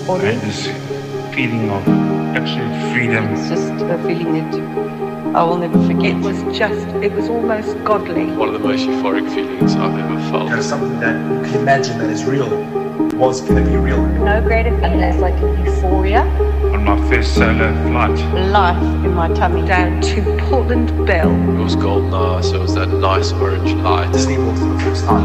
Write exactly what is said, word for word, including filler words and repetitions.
And this feeling of absolute freedom. It's just a feeling that I will never forget. It was just, it was almost godly. One of the most euphoric feelings I've ever felt. There's something that you can imagine that is real was going to be real. No greater feeling. It's like euphoria. On my first solo flight. Life in my tummy. Down to Portland Bill. It was golden hour, so it was that nice orange light. Disney World for the first time.